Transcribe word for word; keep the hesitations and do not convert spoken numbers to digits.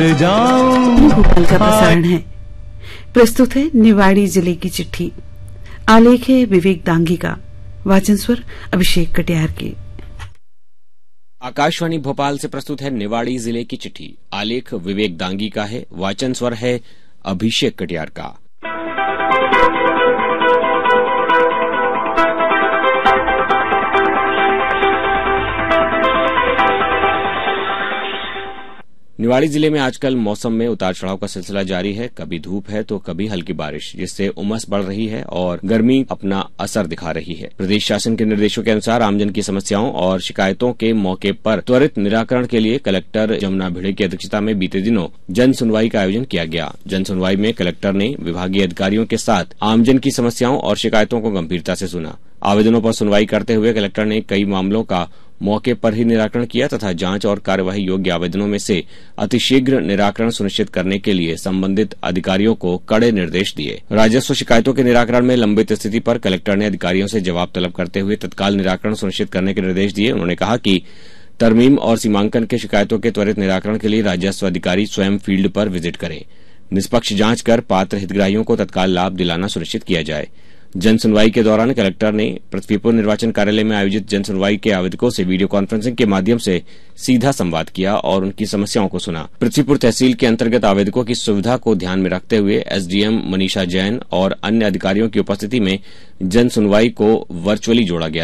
भोपाल का प्रसारण है। प्रस्तुत है निवाड़ी जिले की चिट्ठी। आलेख है विवेक दांगी का। वाचन स्वर अभिषेक कटियार के। आकाशवाणी भोपाल से प्रस्तुत है निवाड़ी जिले की चिट्ठी। आलेख विवेक दांगी का है। वाचन स्वर है अभिषेक कटियार का। निवाड़ी जिले में आजकल मौसम में उतार चढ़ाव का सिलसिला जारी है। कभी धूप है तो कभी हल्की बारिश, जिससे उमस बढ़ रही है और गर्मी अपना असर दिखा रही है। प्रदेश शासन के निर्देशों के अनुसार आमजन की समस्याओं और शिकायतों के मौके पर त्वरित निराकरण के लिए कलेक्टर जमुना भिड़े की अध्यक्षता में बीते दिनों जन सुनवाई का आयोजन किया गया। जन सुनवाई में कलेक्टर ने विभागीय अधिकारियों के साथ आमजन की समस्याओं और शिकायतों को गंभीरता से सुना। आवेदनों पर सुनवाई करते हुए कलेक्टर ने कई मामलों का मौके पर ही निराकरण किया तथा जांच और कार्यवाही योग्य आवेदनों में से अतिशीघ्र निराकरण सुनिश्चित करने के लिए संबंधित अधिकारियों को कड़े निर्देश दिए। राजस्व शिकायतों के निराकरण में लंबित स्थिति पर कलेक्टर ने अधिकारियों से जवाब तलब करते हुए तत्काल निराकरण सुनिश्चित करने के निर्देश दिए। उन्होंने कहा कि तरमीम और सीमांकन के शिकायतों के त्वरित निराकरण के लिए राजस्व अधिकारी स्वयं फील्ड पर विजिट करें। निष्पक्ष जांच कर पात्र हितग्राहियों को तत्काल लाभ दिलाना सुनिश्चित किया जाए। जन सुनवाई के दौरान कलेक्टर ने पृथ्वीपुर निर्वाचन कार्यालय में आयोजित जन सुनवाई के आवेदकों से वीडियो कॉन्फ्रेंसिंग के माध्यम से सीधा संवाद किया और उनकी समस्याओं को सुना। पृथ्वीपुर तहसील के अंतर्गत आवेदकों की सुविधा को ध्यान में रखते हुए एसडीएम मनीषा जैन और अन्य अधिकारियों की उपस्थिति में जन सुनवाई को वर्चुअली जोड़ा गया